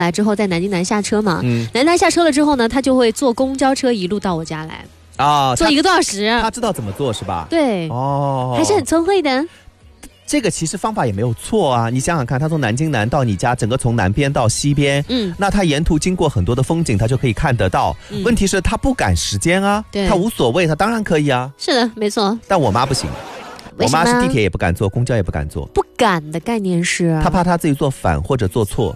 来之后在南京南下车嘛，南南下车了之后呢，他就会坐公交车一路到我家来啊，坐1个多小时。 他知道怎么做是吧？ 对，还是很聪慧的。 这个其实方法也没有错啊，你想想看，他从南京南到你家，整个从南边到西边，那他沿途经过很多的风景，他就可以看得到。问题是他不赶时间啊，他无所谓，他当然可以啊。 是的，没错。 但我妈不行，我妈是地铁也不敢坐，公交也不敢坐。 不敢的概念是， 她怕她自己做反或者做错。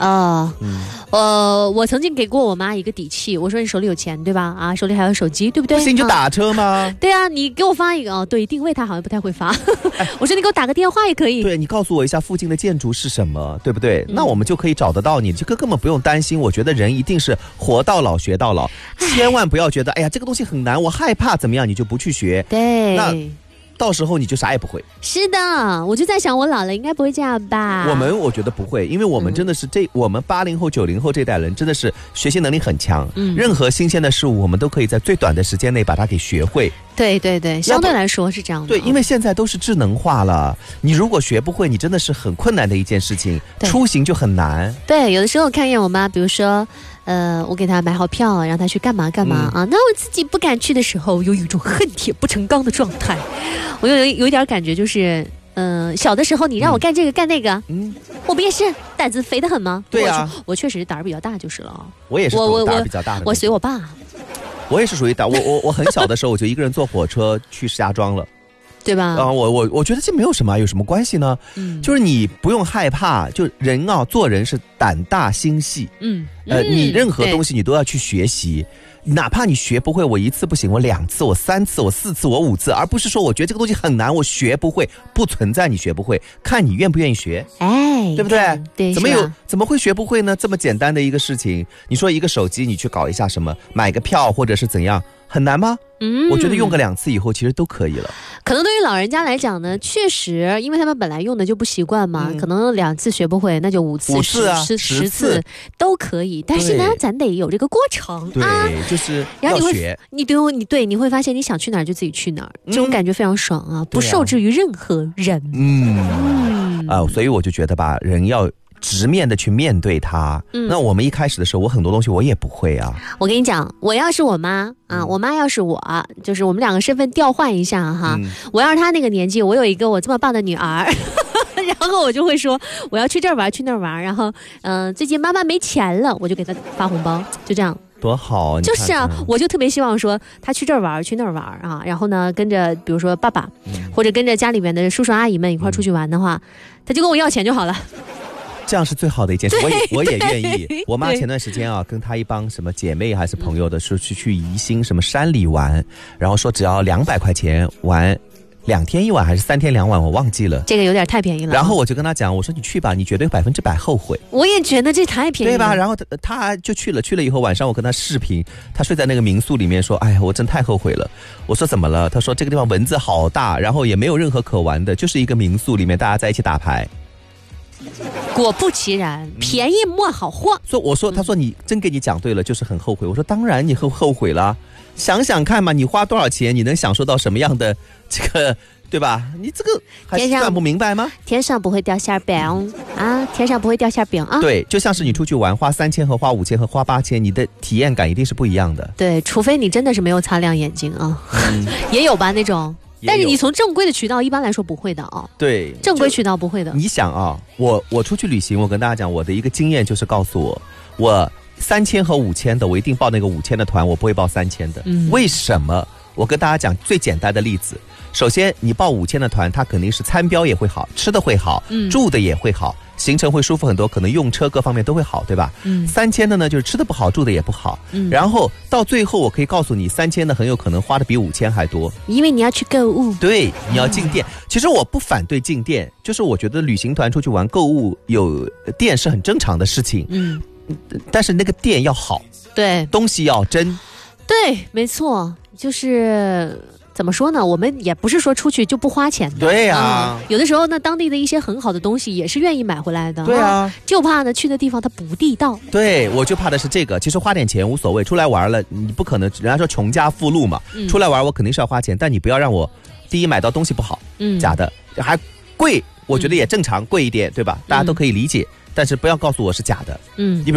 我曾经给过我妈一个底气，我说你手里有钱对吧？啊，手里还有手机对不对？ 不行就打车吗？ 对啊，你给我发一个对，定位他好像不太会发。我说你给我打个电话也可以。 对，你告诉我一下附近的建筑是什么，对不对？那我们就可以找得到你，这个根本不用担心。我觉得人一定是活到老学到老，千万不要觉得哎呀这个东西很难，我害怕怎么样，你就不去学。 对， 那到时候你就啥也不会。 是的，我就在想我老了应该不会这样吧。 我觉得不会，因为我们真的是我们80后90后这代人真的是学习能力很强，任何新鲜的事物我们都可以在最短的时间内把它给学会。 对对对，相对来说是这样的。 对，因为现在都是智能化了，你如果学不会，你真的是很困难的一件事情，出行就很难。 对，有的时候我看见我妈，比如说我给她买好票让她去干嘛干嘛啊，那我自己不敢去的时候，有一种恨铁不成钢的状态。我有一点感觉就是，小的时候你让我干这个干那个，我不也是胆子肥得很吗？ 对呀， 我确实胆儿比较大就是了。 我也是胆儿比较大的， 我随我爸。 我也是属于胆，我很小的时候我就一个人坐火车去石家庄了。 对吧？ 我觉得这没有什么，有什么关系呢？就是你不用害怕，就人啊，做人是胆大心细。你任何东西你都要去学习，哪怕你学不会，我1次不行，我2次，我3次，我4次，我5次，而不是说我觉得这个东西很难，我学不会，不存在你学不会，看你愿不愿意学。对不对？ 对， 怎么会学不会呢？这么简单的一个事情，你说一个手机你去搞一下什么，买个票或者是怎样，很难吗？我觉得用个2次以后其实都可以了。 可能对于老人家来讲呢，确实因为他们本来用的就不习惯嘛，可能2次学不会，那就5次、10次都可以。但是呢，咱得有这个过程。 对，就是要学。 你会发现你想去哪儿就自己去哪儿，这种感觉非常爽啊，不受制于任何人。 所以我就觉得吧，人要直面的去面对它。那我们一开始的时候，我很多东西我也不会啊。我跟你讲，我要是我妈啊，我妈要是我，就是我们2个身份调换一下哈。我要是她那个年纪，我有一个我这么棒的女儿，然后我就会说我要去这儿玩，去那儿玩，然后最近妈妈没钱了，我就给她发红包，就这样。 多好啊！ 就是啊，我就特别希望说他去这儿玩，去那儿玩啊，然后呢，跟着比如说爸爸，或者跟着家里面的叔叔阿姨们一块出去玩的话，他就跟我要钱就好了。 这样是最好的一件事，我也愿意。我妈前段时间啊，跟她一帮什么姐妹还是朋友的，说去宜兴什么山里玩，然后说只要200块钱玩2天1晚还是3天2晚，我忘记了。 这个有点太便宜了。 然后我就跟他讲，我说你去吧，你绝对100%后悔。 我也觉得这太便宜了， 对吧？然后他就去了以后晚上我跟他视频，他睡在那个民宿里面说，哎呀，我真太后悔了。我说怎么了？他说这个地方蚊子好大，然后也没有任何可玩的，就是一个民宿里面大家在一起打牌。 果不其然，便宜莫好货。 他说你真给你讲对了，就是很后悔。我说当然你后悔了，想想看嘛，你花多少钱，你能享受到什么样的这个，对吧？你这个还是算不明白吗？ 天上不会掉馅饼啊，天上不会掉馅饼啊。 对，就像是你出去玩，花3000和花5000和花8000，你的体验感一定是不一样的。 对，除非你真的是没有擦亮眼睛啊，也有吧那种。但是你从正规的渠道一般来说不会的啊。 对， 正规渠道不会的。 你想啊，我出去旅行，我跟大家讲，我的一个经验就是告诉我3000和5000的，我一定报那个5000的团，我不会报3000的。为什么？我跟大家讲最简单的例子。首先，你报5000的团，它肯定是餐标也会好，吃的会好，住的也会好，行程会舒服很多，可能用车各方面都会好，对吧？3000的呢，就是吃的不好，住的也不好。然后到最后，我可以告诉你，3000的很有可能花的比5000还多， 因为你要去购物。 对，你要进店。其实我不反对进店，就是我觉得旅行团出去玩购物有店是很正常的事情。但是那个店要好， 对， 东西要真。 对，没错，就是怎么说呢？我们也不是说出去就不花钱的。 对呀， 有的时候呢，当地的一些很好的东西也是愿意买回来的。 对啊， 就怕呢去的地方它不地道。 对，我就怕的是这个。其实花点钱无所谓，出来玩了，你不可能，人家说穷家富路嘛，出来玩我肯定是要花钱，但你不要让我第一买到东西不好，假的还贵，我觉得也正常，贵一点，对吧？大家都可以理解，但是不要告诉我是假的。